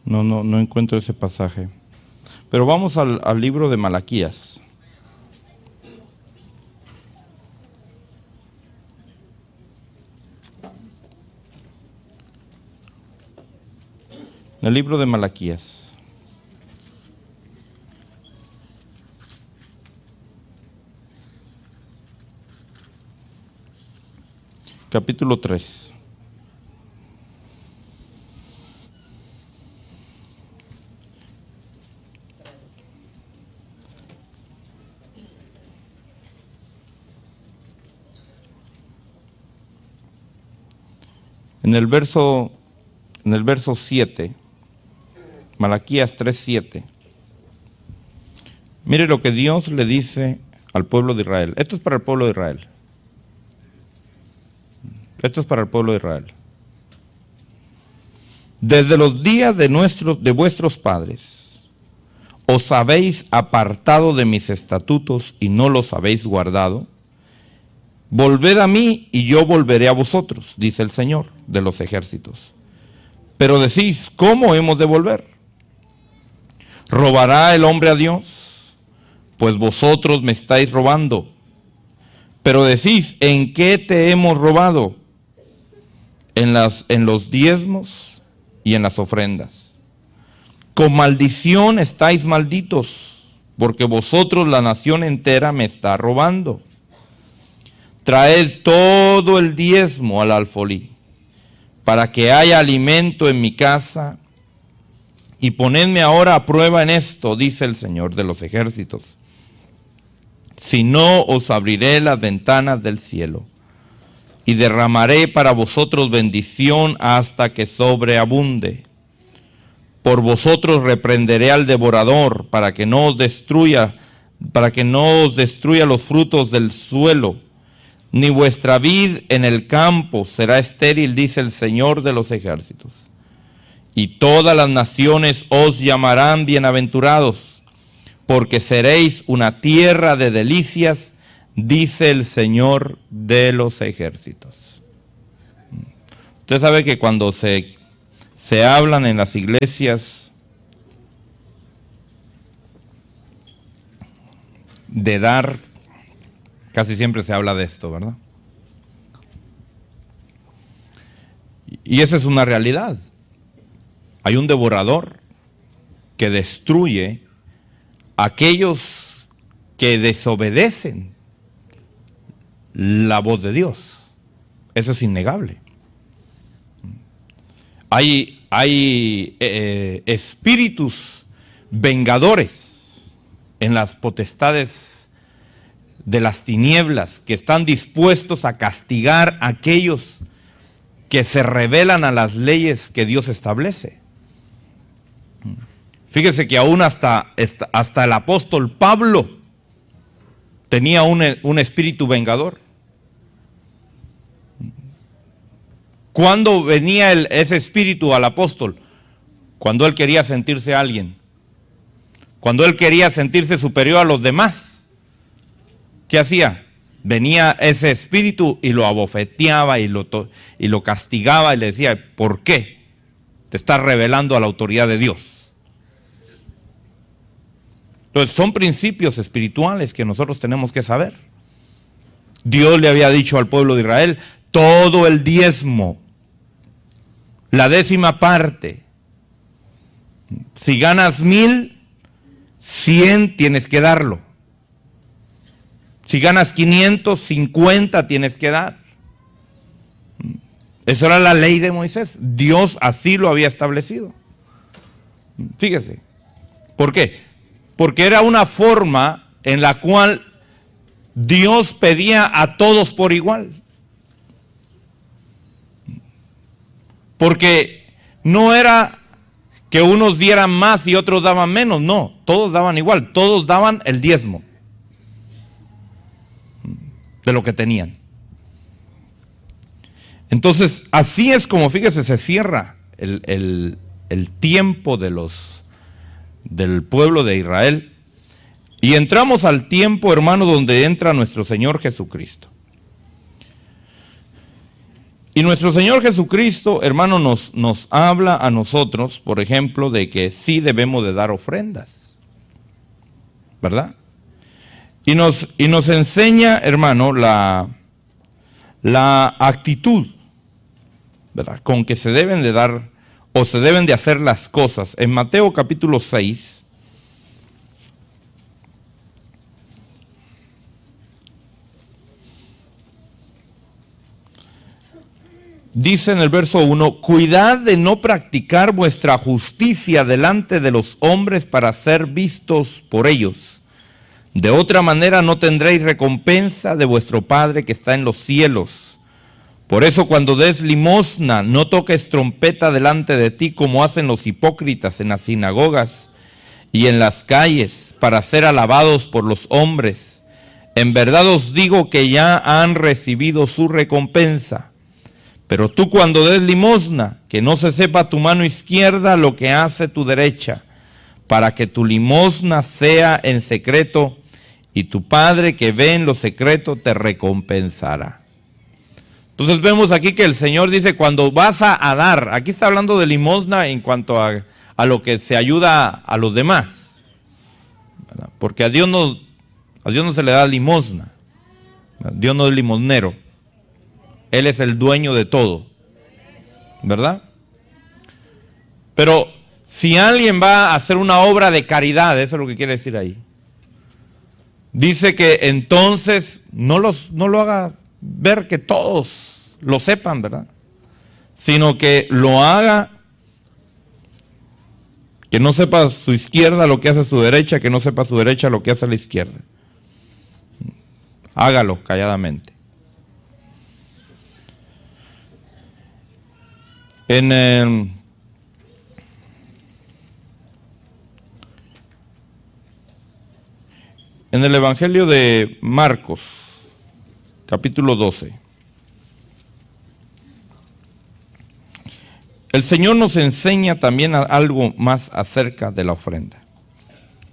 No encuentro ese pasaje. Pero vamos al libro de Malaquías. El libro de Malaquías. Capítulo 3. En el verso 7, Malaquías 3:7. Mire lo que Dios le dice al pueblo de Israel. Esto es para el pueblo de Israel. Esto es para el pueblo de Israel. Desde los días de vuestros padres, os habéis apartado de mis estatutos y no los habéis guardado. Volved a mí y yo volveré a vosotros, dice el Señor de los ejércitos. Pero decís, ¿cómo hemos de volver? ¿Robará el hombre a Dios? Pues vosotros me estáis robando. Pero decís, ¿en qué te hemos robado? En los diezmos y en las ofrendas. Con maldición estáis malditos, porque vosotros la nación entera me está robando. Traed todo el diezmo al alfolí, para que haya alimento en mi casa, y ponedme ahora a prueba en esto, dice el Señor de los ejércitos. Si no, os abriré las ventanas del cielo, y derramaré para vosotros bendición hasta que sobreabunde. Por vosotros reprenderé al devorador, para que no os destruya los frutos del suelo, ni vuestra vid en el campo será estéril, dice el Señor de los ejércitos. Y todas las naciones os llamarán bienaventurados, porque seréis una tierra de delicias, dice el Señor de los ejércitos. Usted sabe que cuando se hablan en las iglesias de dar, casi siempre se habla de esto, ¿verdad? Y esa es una realidad. Hay un devorador que destruye a aquellos que desobedecen la voz de Dios. Eso es innegable. Hay espíritus vengadores en las potestades de las tinieblas que están dispuestos a castigar a aquellos que se rebelan a las leyes que Dios establece. Fíjese que aún hasta el apóstol Pablo tenía un espíritu vengador. ¿Cuándo venía ese espíritu al apóstol? Cuando él quería sentirse alguien. Cuando él quería sentirse superior a los demás. ¿Qué hacía? Venía ese espíritu y lo abofeteaba y lo castigaba y le decía, ¿por qué te estás rebelando a la autoridad de Dios? Entonces son principios espirituales que nosotros tenemos que saber. Dios le había dicho al pueblo de Israel, todo el diezmo, la 10ª parte. Si ganas 1000, 100 tienes que darlo. Si ganas 550 tienes que dar. Esa era la ley de Moisés. Dios así lo había establecido. Fíjese. ¿Por qué? Porque era una forma en la cual Dios pedía a todos por igual. Porque no era que unos dieran más y otros daban menos, no, todos daban igual, todos daban el diezmo de lo que tenían. Entonces, así es como, fíjese, se cierra el tiempo del pueblo de Israel. Y entramos al tiempo, hermano, donde entra nuestro Señor Jesucristo. Y nuestro Señor Jesucristo, hermano, nos habla a nosotros, por ejemplo, de que sí debemos de dar ofrendas, ¿verdad? Y nos enseña, hermano, la actitud, ¿verdad?, con que se deben de dar o se deben de hacer las cosas. En Mateo capítulo 6, dice en el verso 1, cuidad de no practicar vuestra justicia delante de los hombres para ser vistos por ellos. De otra manera no tendréis recompensa de vuestro Padre que está en los cielos. Por eso cuando des limosna, no toques trompeta delante de ti como hacen los hipócritas en las sinagogas y en las calles para ser alabados por los hombres. En verdad os digo que ya han recibido su recompensa. Pero tú cuando des limosna, que no se sepa tu mano izquierda lo que hace tu derecha, para que tu limosna sea en secreto, y tu Padre que ve en lo secreto te recompensará. Entonces vemos aquí que el Señor dice, cuando vas a dar, aquí está hablando de limosna en cuanto a lo que se ayuda a los demás, ¿verdad? Porque a Dios no se le da limosna, Dios no es limosnero. Él es el dueño de todo, ¿verdad? Pero si alguien va a hacer una obra de caridad, eso es lo que quiere decir ahí. Dice que entonces no lo haga ver que todos lo sepan, ¿verdad? Sino que lo haga, que no sepa su izquierda lo que hace su derecha, que no sepa su derecha lo que hace la izquierda. Hágalo calladamente. En el Evangelio de Marcos, capítulo 12, el Señor nos enseña también algo más acerca de la ofrenda.